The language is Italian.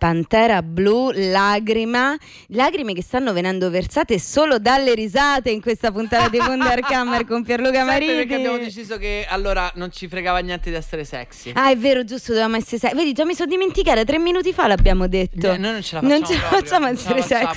Pantera Blu, lagrime che stanno venendo versate solo dalle risate in questa puntata di Wunderkammer con Pierluca Mariti. Perché abbiamo deciso che allora non ci fregava niente di essere sexy. Ah, è vero, giusto, dovevamo essere sexy. Vedi, mi sono dimenticata, 3 minuti fa l'abbiamo detto. Noi non ce la facciamo a essere sexy.